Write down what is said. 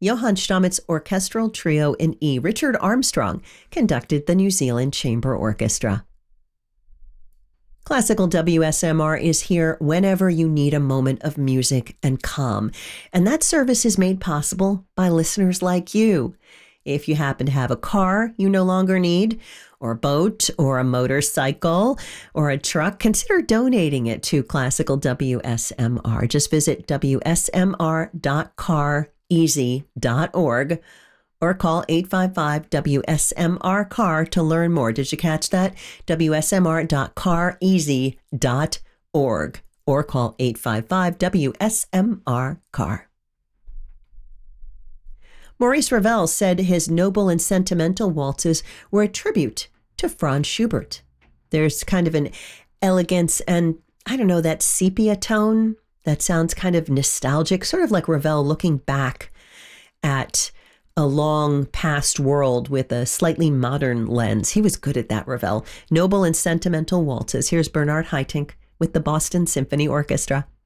Johann Stamets Orchestral Trio in E. Richard Armstrong conducted the New Zealand Chamber Orchestra. Classical WSMR is here whenever you need a moment of music and calm, and that service is made possible by listeners like you. If you happen to have a car you no longer need, or a boat, or a motorcycle, or a truck, consider donating it to Classical WSMR. Just visit wsmr.careasy.org or call 855-WSMR-CAR to learn more. Did you catch that? wsmr.careasy.org or call 855-WSMR-CAR. Maurice Ravel said his noble and sentimental waltzes were a tribute to Franz Schubert. There's kind of an elegance and, that sepia tone that sounds kind of nostalgic, sort of like Ravel looking back at a long past world with a slightly modern lens. He was good at that, Ravel. Noble and sentimental waltzes. Here's Bernard Haitink with the Boston Symphony Orchestra.